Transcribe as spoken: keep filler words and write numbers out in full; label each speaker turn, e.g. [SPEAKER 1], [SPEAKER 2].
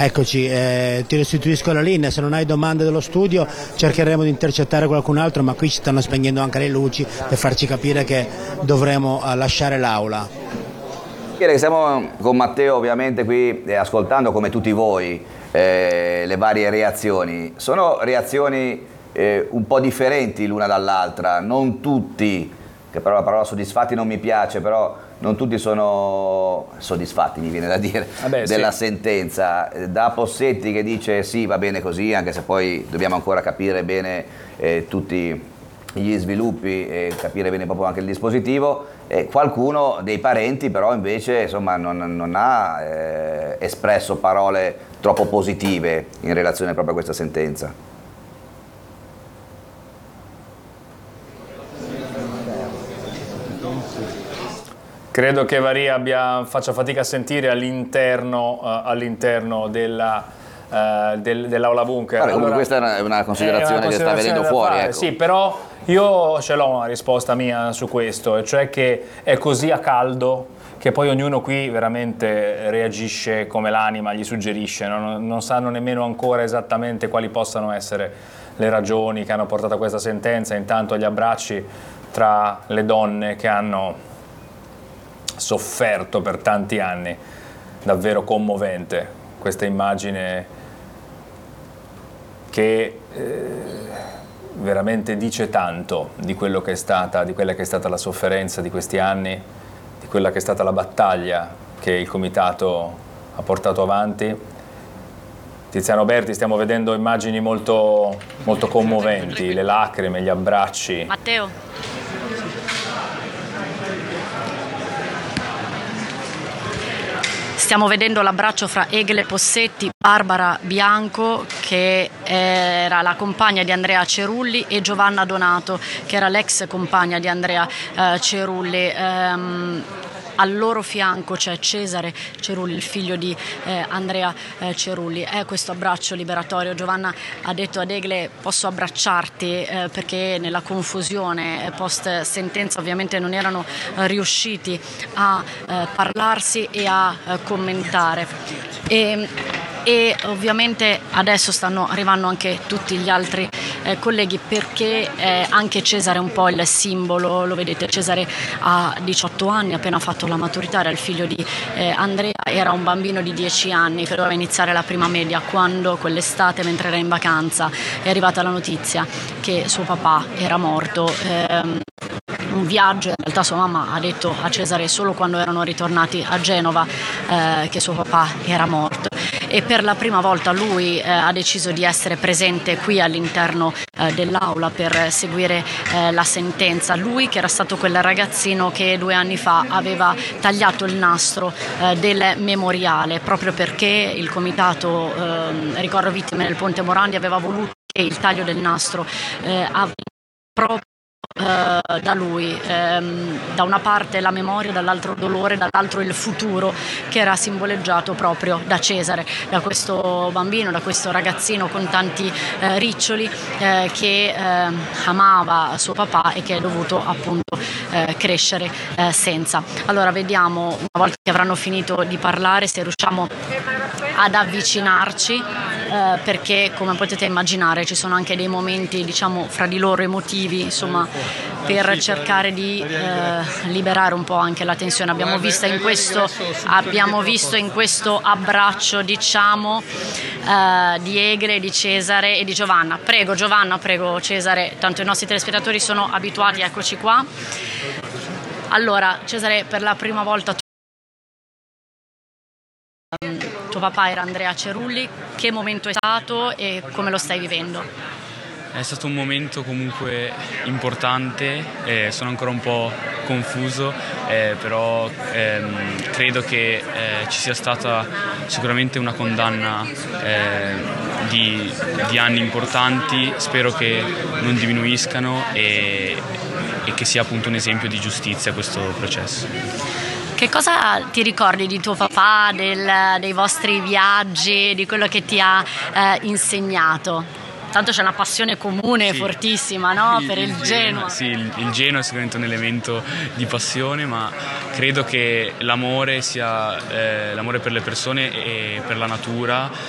[SPEAKER 1] Eccoci, eh, ti restituisco la linea, se non hai domande dello studio cercheremo di intercettare qualcun altro, ma qui ci stanno spegnendo anche le luci per farci capire che dovremo eh, lasciare l'aula.
[SPEAKER 2] Siamo con Matteo ovviamente qui eh, ascoltando come tutti voi eh, le varie reazioni. Sono reazioni eh, un po' differenti l'una dall'altra, non tutti, che però la parola soddisfatti non mi piace, però non tutti sono soddisfatti, mi viene da dire, Vabbè, della sì. sentenza. Da Possetti che dice sì, va bene così, anche se poi dobbiamo ancora capire bene eh, tutti gli sviluppi e capire bene proprio anche il dispositivo. E qualcuno dei parenti però invece insomma, non, non ha eh, espresso parole troppo positive in relazione proprio a questa sentenza.
[SPEAKER 3] Credo che Varia abbia, faccia fatica a sentire all'interno uh, all'interno della, uh, del, dell'aula bunker.
[SPEAKER 2] Allora, comunque questa è una, una considerazione, è una considerazione che sta venendo fuori. Ecco.
[SPEAKER 3] Sì, però io ce l'ho una risposta mia su questo, e cioè che è così a caldo che poi ognuno qui veramente reagisce come l'anima gli suggerisce, non, non sanno nemmeno ancora esattamente quali possano essere le ragioni che hanno portato a questa sentenza. Intanto gli abbracci tra le donne che hanno sofferto per tanti anni, davvero commovente questa immagine che eh, veramente dice tanto di quello che è stata, di quella che è stata la sofferenza di questi anni, di quella che è stata la battaglia che il comitato ha portato avanti. Tiziano Berti, stiamo vedendo immagini molto, molto commoventi, le lacrime, gli abbracci.
[SPEAKER 4] Matteo. Stiamo vedendo l'abbraccio fra Egle Possetti, Barbara Bianco, che era la compagna di Andrea Cerulli, e Giovanna Donato, che era l'ex compagna di Andrea eh, Cerulli. Um, Al loro fianco c'è Cesare Cerulli, il figlio di eh, Andrea eh, Cerulli. È questo abbraccio liberatorio. Giovanna ha detto ad Egle: posso abbracciarti, eh, perché nella confusione post sentenza ovviamente non erano eh, riusciti a eh, parlarsi e a eh, commentare. E, e ovviamente adesso stanno arrivando anche tutti gli altri eh, colleghi, perché eh, anche Cesare è un po' il simbolo, lo vedete, Cesare ha diciotto anni, ha appena fatto la maturità, era il figlio di eh, Andrea, era un bambino di dieci anni che doveva iniziare la prima media, quando quell'estate, mentre era in vacanza, è arrivata la notizia che suo papà era morto. Ehm, un viaggio, in realtà sua mamma ha detto a Cesare solo quando erano ritornati a Genova eh, che suo papà era morto, e per la prima volta lui eh, ha deciso di essere presente qui all'interno eh, dell'aula per seguire eh, la sentenza. Lui che era stato quel ragazzino che due anni fa aveva tagliato il nastro eh, del memoriale, proprio perché il comitato eh, ricordo vittime del Ponte Morandi aveva voluto che il taglio del nastro eh, proprio Uh, da lui, um, da una parte la memoria, dall'altro dolore, dall'altro il futuro, che era simboleggiato proprio da Cesare, da questo bambino, da questo ragazzino con tanti uh, riccioli uh, che uh, amava suo papà e che è dovuto appunto uh, crescere uh, senza. Allora vediamo, una volta che avranno finito di parlare, se riusciamo ad avvicinarci, uh, perché come potete immaginare ci sono anche dei momenti, diciamo, fra di loro emotivi, insomma, per cercare di eh, liberare un po' anche la tensione. Abbiamo visto in questo, abbiamo visto in questo abbraccio, diciamo, eh, di Egle, di Cesare e di Giovanna. Prego Giovanna, prego Cesare, tanto i nostri telespettatori sono abituati, eccoci qua. Allora Cesare, per la prima volta tuo papà era Andrea Cerulli, che momento è stato e come lo stai vivendo?
[SPEAKER 5] È stato un momento comunque importante, eh, sono ancora un po' confuso, eh, però ehm, credo che eh, ci sia stata sicuramente una condanna eh, di, di anni importanti, spero che non diminuiscano e, e che sia appunto un esempio di giustizia questo processo.
[SPEAKER 4] Che cosa ti ricordi di tuo papà, del, dei vostri viaggi, di quello che ti ha eh, insegnato? Tanto c'è una passione comune, sì, fortissima, no? Il, per il, il Genoa.
[SPEAKER 5] Sì, il, il Genoa è sicuramente un elemento di passione, ma credo che l'amore sia eh, l'amore per le persone e per la natura